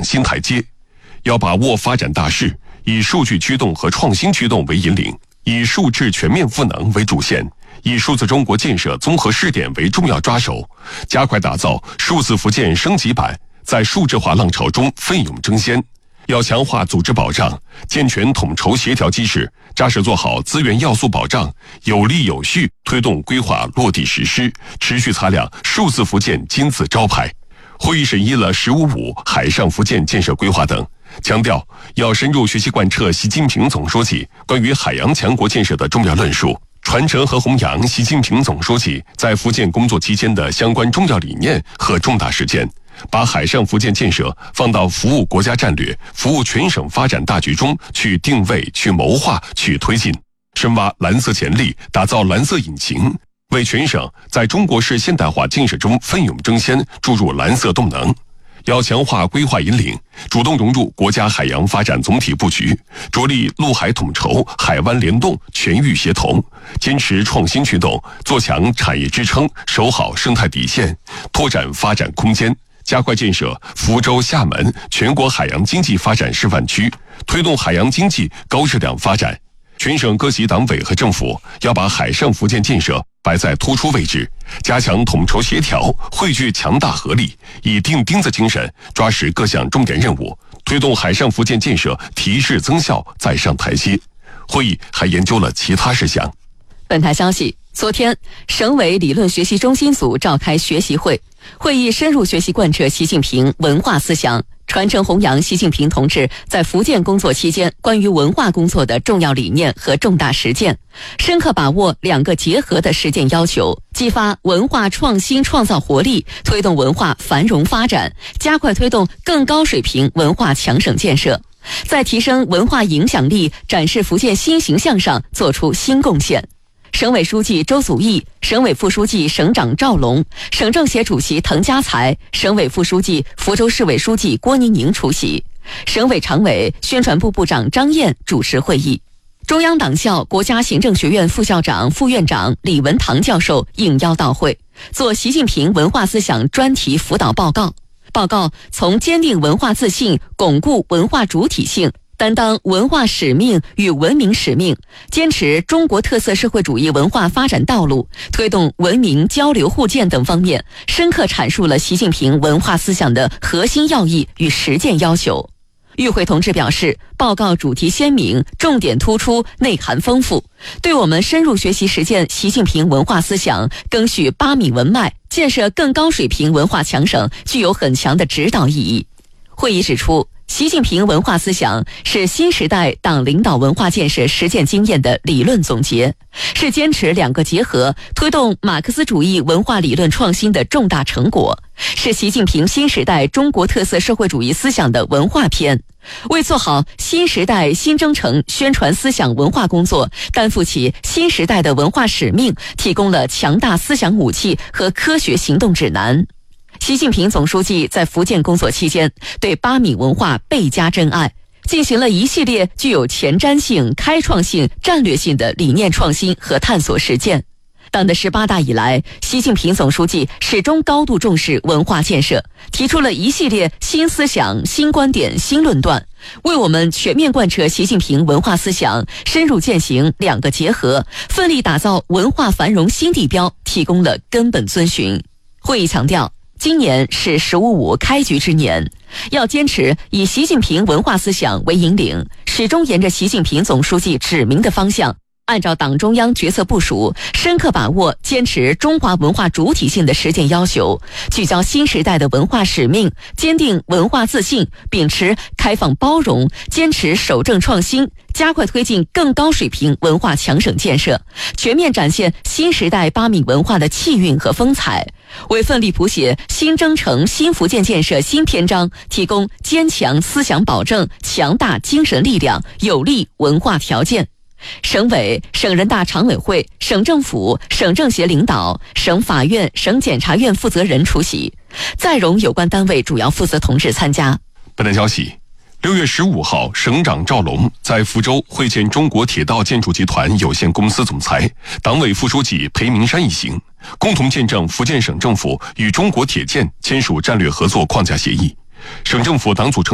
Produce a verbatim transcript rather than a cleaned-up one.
新台阶。要把握发展大势，以数据驱动和创新驱动为引领，以数质全面赋能为主线，以数字中国建设综合试点为重要抓手，加快打造数字福建升级版，在数字化浪潮中奋勇争先。要强化组织保障，健全统筹协调机制，扎实做好资源要素保障，有力有序推动规划落地实施，持续擦亮数字福建金字招牌。会议审议了“十五五”海上福建建设规划等，强调要深入学习贯彻习近平总书记关于海洋强国建设的重要论述，传承和弘扬习近平总书记在福建工作期间的相关重要理念和重大实践，把海上福建建设放到服务国家战略、服务全省发展大局中去定位、去谋划、去推进，深挖蓝色潜力，打造蓝色引擎，为全省在中国式现代化建设中奋勇争先注入蓝色动能。要强化规划引领，主动融入国家海洋发展总体布局，着力陆海统筹、海湾联动、全域协同，坚持创新驱动，做强产业支撑，守好生态底线，拓展发展空间，加快建设福州、厦门全国海洋经济发展示范区，推动海洋经济高质量发展。全省各级党委和政府要把海上福建建设摆在突出位置，加强统筹协调，汇聚强大合力，以钉钉子精神抓实各项重点任务，推动海上福建建设提质增效，再上台阶。会议还研究了其他事项。 本台消息，昨天，省委理论学习中心组召开学习会，会议深入学习贯彻习近平文化思想，传承弘扬习近平同志在福建工作期间关于文化工作的重要理念和重大实践，深刻把握两个结合的实践要求，激发文化创新创造活力，推动文化繁荣发展，加快推动更高水平文化强省建设，在提升文化影响力、展示福建新形象上做出新贡献。省委书记周祖义、省委副书记、省长赵龙、省政协主席滕家才、省委副书记、福州市委书记郭宁宁出席，省委常委、宣传部部长张燕主持会议。中央党校国家行政学院副校长、副院长李文堂教授应邀到会，做习近平文化思想专题辅导报告。报告从坚定文化自信、巩固文化主体性、担当文化使命与文明使命，坚持中国特色社会主义文化发展道路，推动文明交流互鉴等方面，深刻阐述了习近平文化思想的核心要义与实践要求。与会同志表示，报告主题鲜明，重点突出，内涵丰富，对我们深入学习实践习近平文化思想，赓续八米文脉，建设更高水平文化强省具有很强的指导意义。会议指出，习近平文化思想是新时代党领导文化建设实践经验的理论总结，是坚持两个结合，推动马克思主义文化理论创新的重大成果，是习近平新时代中国特色社会主义思想的文化篇，为做好新时代新征程宣传思想文化工作，担负起新时代的文化使命，提供了强大思想武器和科学行动指南。习近平总书记在福建工作期间，对八米文化倍加珍爱，进行了一系列具有前瞻性、开创性、战略性的理念创新和探索实践。党的十八大以来，习近平总书记始终高度重视文化建设，提出了一系列新思想、新观点、新论断，为我们全面贯彻习近平文化思想、深入践行两个结合、奋力打造文化繁荣新地标提供了根本遵循。会议强调，今年是“十五五”开局之年，要坚持以习近平文化思想为引领，始终沿着习近平总书记指明的方向，按照党中央决策部署，深刻把握坚持中华文化主体性的实践要求，聚焦新时代的文化使命，坚定文化自信，秉持开放包容，坚持守正创新，加快推进更高水平文化强省建设，全面展现新时代八米文化的气韵和风采，为奋力谱写新征程新福建建设新篇章提供坚强思想保证、强大精神力量、有力文化条件。省委、省人大常委会、省政府、省政协领导、省法院、省检察院负责人出席，再容有关单位主要负责同志参加。 本台消息，六月十五号，省长赵龙在福州会见中国铁道建筑集团有限公司总裁、党委副书记裴明山一行，共同见证福建省政府与中国铁建签署战略合作框架协议。省政府党组成